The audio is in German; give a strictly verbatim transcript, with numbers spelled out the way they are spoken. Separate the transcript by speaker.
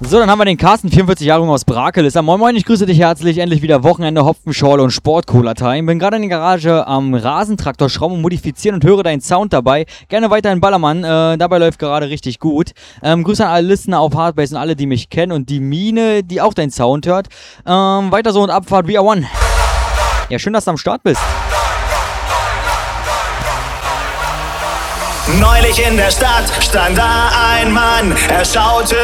Speaker 1: So, dann haben wir den Carsten, vierundvierzig Jahre jung aus Brakel. Ist er. Moin Moin, ich grüße dich herzlich. Endlich wieder Wochenende, Hopfenschorle und Sport-Cola-Time. Bin gerade in der Garage am Rasentraktor schrauben und modifizieren und höre deinen Sound dabei. Gerne weiterhin Ballermann, äh, dabei läuft gerade richtig gut. Ähm, Grüße an alle Listener auf Hardbase und alle, die mich kennen und die Mine, die auch deinen Sound hört. Ähm, weiter so und Abfahrt V R eins. Ja, schön, dass du am Start bist.
Speaker 2: Neulich in der Stadt stand da ein Mann, er schaute